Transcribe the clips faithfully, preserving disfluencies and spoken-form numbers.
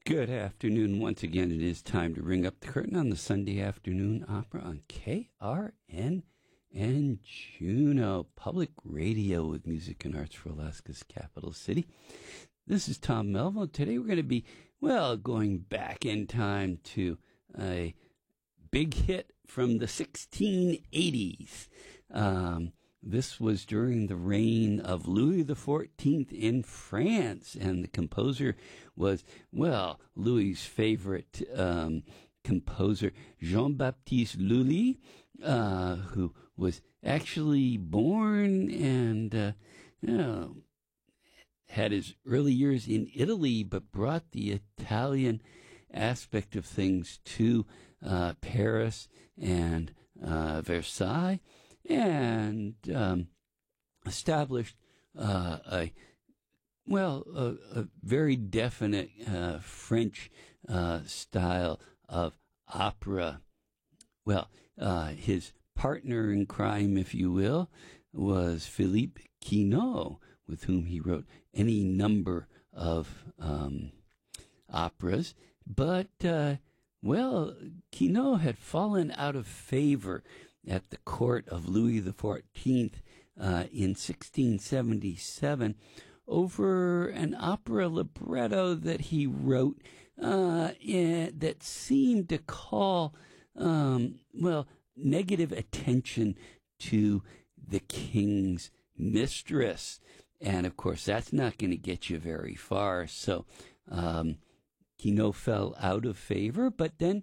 Good afternoon. Once again, it is time to ring up the curtain on the Sunday afternoon opera on K R N and Juneau Public Radio with music and arts for Alaska's capital city. This is Tom Melville. Today we're going to be, well, going back in time to a big hit from the sixteen eighties. Um, this was during the reign of Louis the fourteenth in France, and the composer was, well, Louis's favorite um, composer, Jean-Baptiste Lully, uh, who was actually born and, uh, you know, had his early years in Italy, but brought the Italian aspect of things to uh, Paris and uh, Versailles, and um, established uh, a well a, a very definite uh, French uh, style of opera. Well, uh, his partner in crime, if you will, was Philippe Quinault, with whom he wrote any number of um, operas. But, uh, well, Quinault had fallen out of favor at the court of Louis the fourteenth uh, in sixteen seventy-seven over an opera libretto that he wrote uh, in, that seemed to call, um, well, negative attention to the king's mistress. And, of course, that's not going to get you very far. So um, Quinault fell out of favor. But then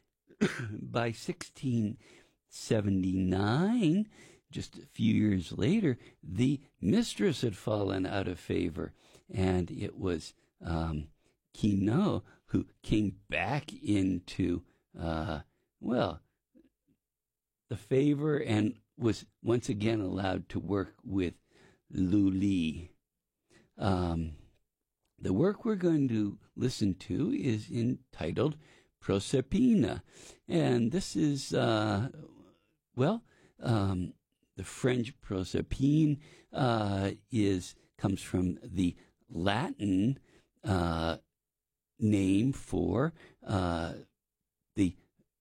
by sixteen seventy-nine, just a few years later, the mistress had fallen out of favor. And it was um, Quinault who came back into, uh, well, the favor and was once again allowed to work with Lully. Um, the work we're going to listen to is entitled Proserpina, and this is, uh, well, um, the French Proserpine uh, is comes from the Latin uh, name for uh, the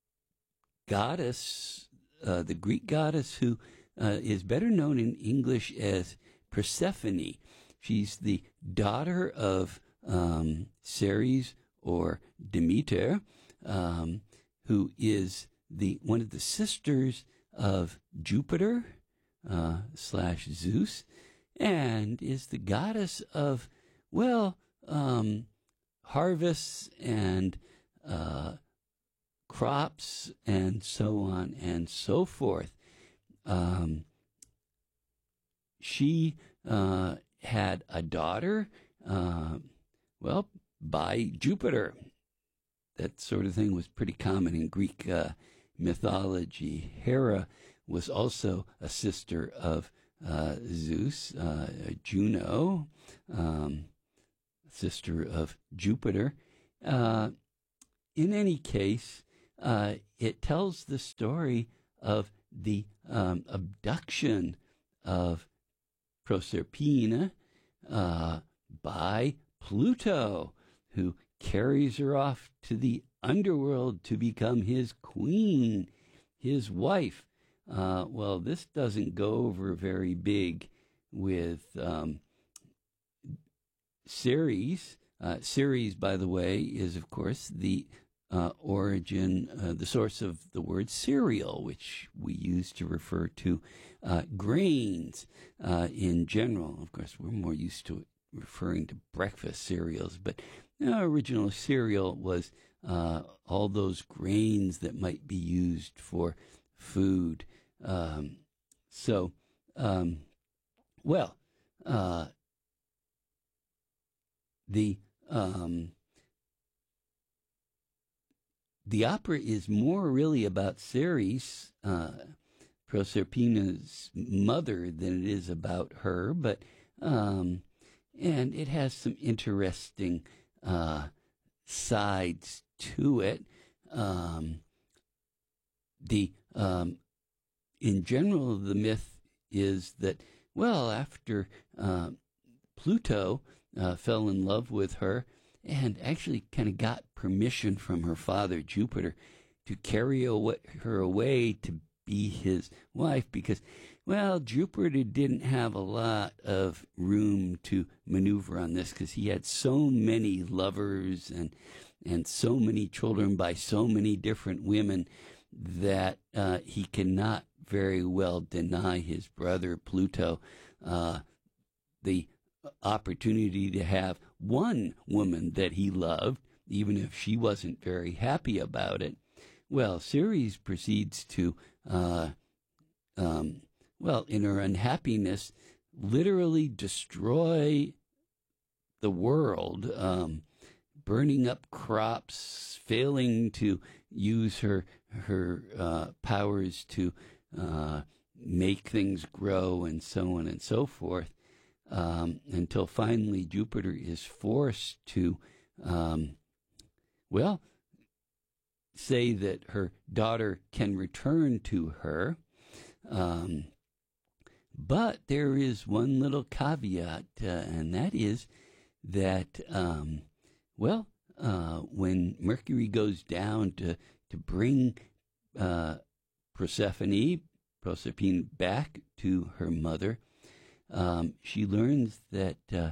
goddess, uh, the Greek goddess who uh, is better known in English as Persephone. She's the daughter of um, Ceres or Demeter, um, who is the one of the sisters of Jupiter uh, slash Zeus, and is the goddess of, well, um, harvests and uh, crops and so on and so forth. Um, she uh, had a daughter, uh, well, by Jupiter. That sort of thing was pretty common in Greek uh, mythology. Hera was also a sister of uh, Zeus, uh, Juno, um, sister of Jupiter. Uh, in any case, uh, it tells the story of the um, abduction of Proserpina uh, by Pluto, who carries her off to the underworld to become his queen, his wife. Uh, well, this doesn't go over very big with um, Ceres. Uh, Ceres, by the way, is, of course, the uh, origin, uh, the source of the word cereal, which we use to refer to uh, grains uh, in general. Of course, we're more used to it referring to breakfast cereals, but the original cereal was uh, all those grains that might be used for food. Um, so, um, well, uh, the um, the opera is more really about Ceres, uh, Proserpina's mother, than it is about her, but um, and it has some interesting uh, sides to it. Um, the um, in general, the myth is that, well, after uh, Pluto uh, fell in love with her and actually kind of got permission from her father, Jupiter, to carry away, her away to be his wife because, well, Jupiter didn't have a lot of room to maneuver on this because he had so many lovers and and so many children by so many different women that uh, he cannot very well deny his brother Pluto uh, the opportunity to have one woman that he loved, even if she wasn't very happy about it. Well, Ceres proceeds to, uh, um, well, in her unhappiness, literally destroy the world, um, burning up crops, failing to use her her uh, powers to uh, make things grow, and so on and so forth, um, until finally Jupiter is forced to, um, well, say that her daughter can return to her. Um, but there is one little caveat, uh, and that is that, um, well, uh, when Mercury goes down to, to bring uh, Persephone, Proserpine back to her mother, um, she learns that uh,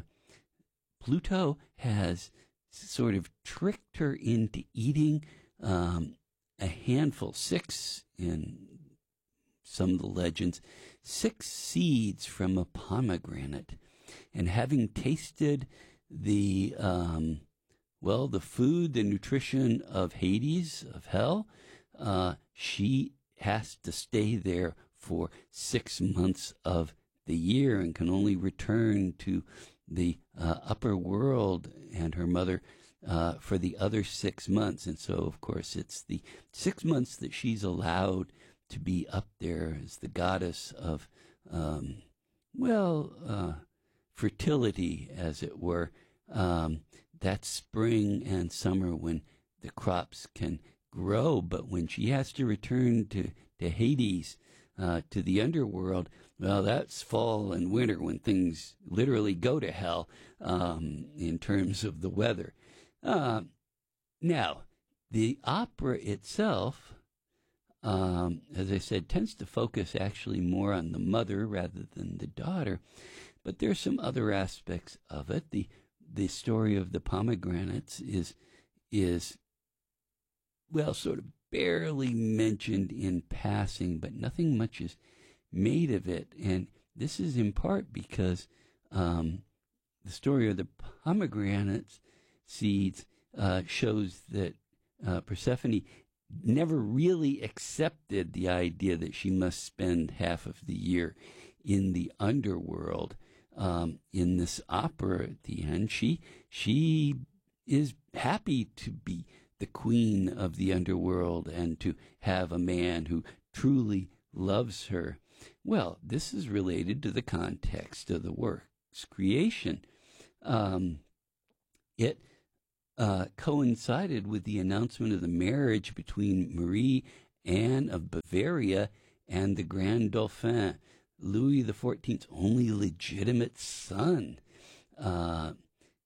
Pluto has sort of tricked her into eating Um, a handful, six in some of the legends, six seeds from a pomegranate. And having tasted the, um, well, the food, the nutrition of Hades, of hell, uh, she has to stay there for six months of the year and can only return to the uh, upper world and her mother Uh, for the other six months. And so, of course, it's the six months that she's allowed to be up there as the goddess of, um, well, uh, fertility, as it were. Um, that's spring and summer when the crops can grow. But when she has to return to, to Hades, uh, to the underworld, well, that's fall and winter when things literally go to hell um, in terms of the weather. Uh, now, the opera itself, um, as I said, tends to focus actually more on the mother rather than the daughter, but there's some other aspects of it. The the story of the pomegranates is is well, sort of barely mentioned in passing, but nothing much is made of it, and this is in part because um, the story of the pomegranates seeds uh, shows that uh, Persephone never really accepted the idea that she must spend half of the year in the underworld. Um, in this opera at the end, she she is happy to be the queen of the underworld and to have a man who truly loves her. Well, this is related to the context of the work's creation. Um, it Uh, coincided with the announcement of the marriage between Marie Anne of Bavaria and the Grand Dauphin, Louis the Fourteenth's only legitimate son. Uh,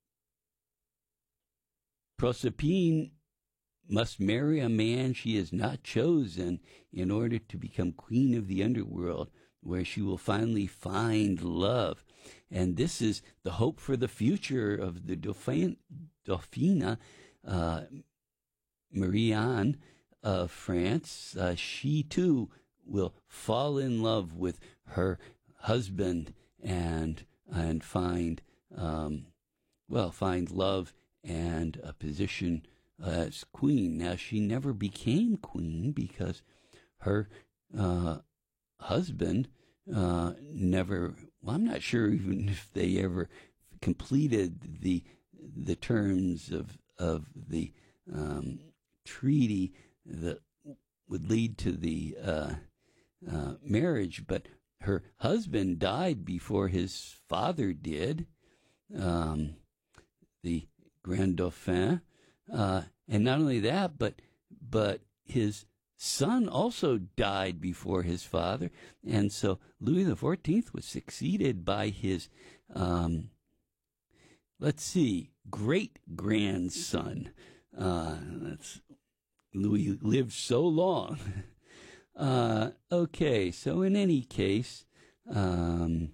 Proserpine must marry a man she has not chosen in order to become queen of the underworld, where she will finally find love. And this is the hope for the future of the Dauphin, Dauphina, uh, Marie-Anne of France. Uh, she, too, will fall in love with her husband and and find, um, well, find love and a position as queen. Now, she never became queen because her uh, husband uh, never, well, I'm not sure even if they ever completed the the terms of of the um, treaty that would lead to the uh, uh, marriage. But her husband died before his father did, um, the Grand Dauphin, uh, and not only that, but but his son also died before his father, and so Louis the Fourteenth was succeeded by his um, let's see, great-grandson. Uh, that's Louis lived so long. uh, okay, so in any case, um,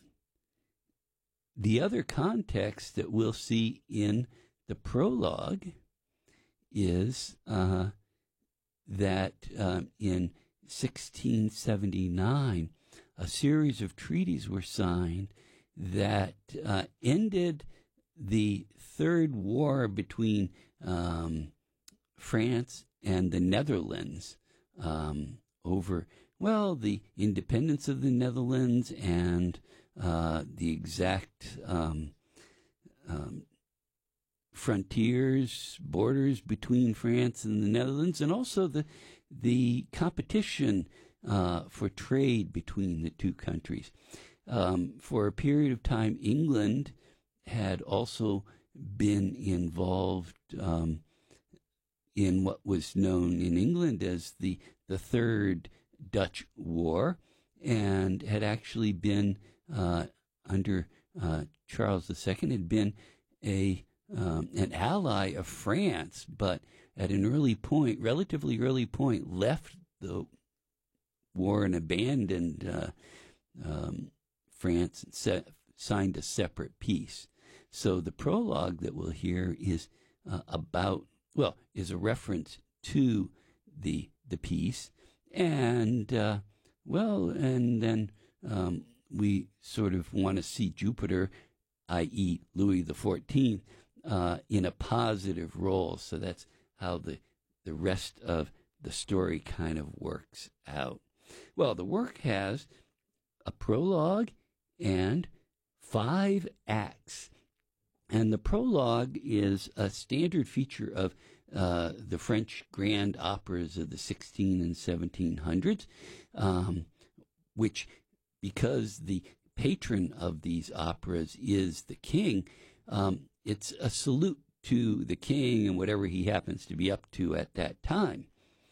the other context that we'll see in the prologue is uh, that um, in sixteen seventy-nine, a series of treaties were signed that uh, ended the third war between um, France and the Netherlands um, over, well, the independence of the Netherlands and uh, the exact um, um, frontiers, borders between France and the Netherlands, and also the the competition uh, for trade between the two countries. Um, for a period of time, England had also been involved um, in what was known in England as the the Third Dutch War, and had actually been uh, under uh, Charles the Second, had been a um, an ally of France, but at an early point, relatively early point, left the war and abandoned uh, um, France and set, signed a separate peace. So the prologue that we'll hear is uh, about, well, is a reference to the the peace, and uh, well, and then um, we sort of want to see Jupiter, that is. Louis the Fourteenth, uh, in a positive role. So that's how the the rest of the story kind of works out. Well, the work has a prologue and five acts. And the prologue is a standard feature of uh, the French grand operas of the sixteen and seventeen hundreds, um, which, because the patron of these operas is the king, um, it's a salute to the king and whatever he happens to be up to at that time.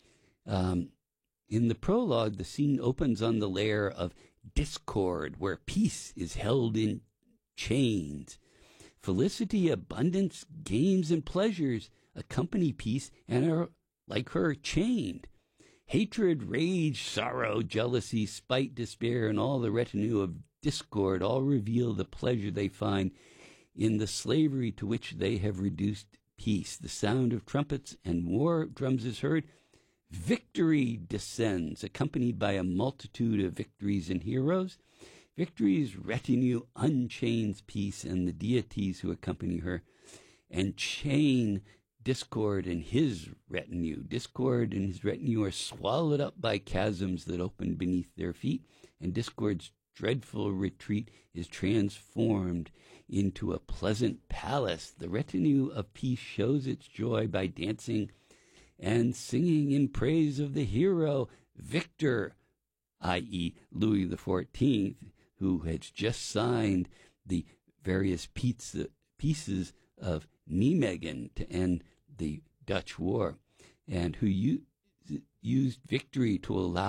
Um, in the prologue, the scene opens on the lair of discord, where peace is held in chains. Felicity, abundance, games, and pleasures accompany peace and are, like her, chained. Hatred, rage, sorrow, jealousy, spite, despair, and all the retinue of discord all reveal the pleasure they find in the slavery to which they have reduced peace. The sound of trumpets and war drums is heard. Victory descends, accompanied by a multitude of victories and heroes. Victory's retinue unchains peace and the deities who accompany her, and chain discord and his retinue. Discord and his retinue are swallowed up by chasms that open beneath their feet, and discord's dreadful retreat is transformed into a pleasant palace. The retinue of peace shows its joy by dancing and singing in praise of the hero Victor, that is. Louis the Fourteenth, who had just signed the various pizza, pieces of Nijmegen to end the Dutch War, and who u- used victory to allow